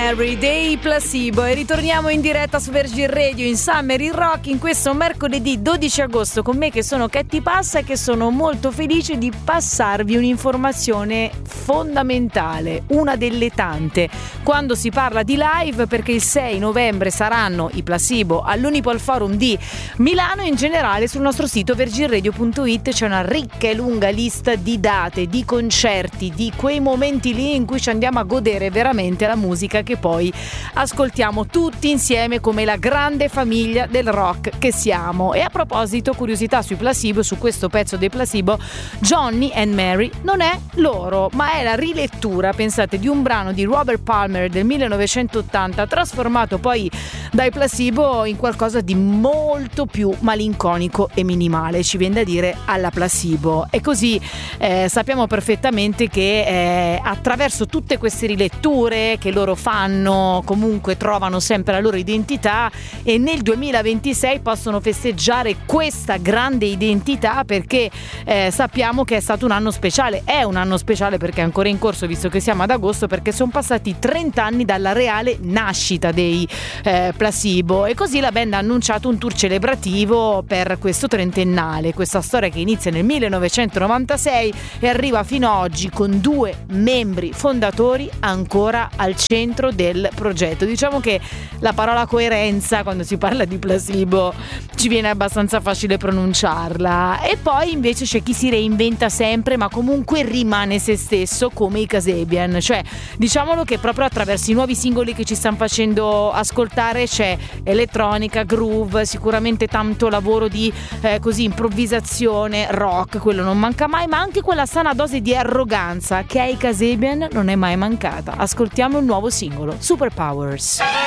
Mary dei Placebo e ritorniamo in diretta su Virgin Radio in Summer in Rock in questo mercoledì 12 agosto con me che sono Katy Passa e che sono molto felice di passarvi un'informazione fondamentale, una delle tante quando si parla di live, perché il 6 novembre saranno i Placebo all'Unipol Forum di Milano. In generale sul nostro sito virginradio.it c'è una ricca e lunga lista di date, di concerti, di quei momenti lì in cui ci andiamo a godere veramente la musica che poi ascoltiamo tutti insieme come la grande famiglia del rock che siamo. E a proposito, curiosità sui Placebo, su questo pezzo dei Placebo, Johnny and Mary non è loro, ma è la rilettura, pensate, di un brano di Robert Palmer del 1980 trasformato poi dai Placebo in qualcosa di molto più malinconico e minimale, ci viene da dire alla Placebo. E così sappiamo perfettamente che attraverso tutte queste riletture che loro fanno comunque trovano sempre la loro identità e nel 2026 possono festeggiare questa grande identità, perché sappiamo che è stato un anno speciale, è un anno speciale perché è ancora in corso visto che siamo ad agosto, perché sono passati 30 anni dalla reale nascita dei Placebo e così la band ha annunciato un tour celebrativo per questo trentennale, questa storia che inizia nel 1996 e arriva fino ad oggi con 2 membri fondatori ancora al centro del progetto. Diciamo che la parola coerenza quando si parla di Placebo ci viene abbastanza facile pronunciarla, e poi invece c'è chi si reinventa sempre ma comunque rimane se stesso come i Kasabian, cioè diciamolo che proprio attraverso i nuovi singoli che ci stanno facendo ascoltare c'è elettronica, groove, sicuramente tanto lavoro di così improvvisazione, rock, quello non manca mai, ma anche quella sana dose di arroganza che ai Kasabian non è mai mancata. Ascoltiamo il nuovo singolo Superpowers.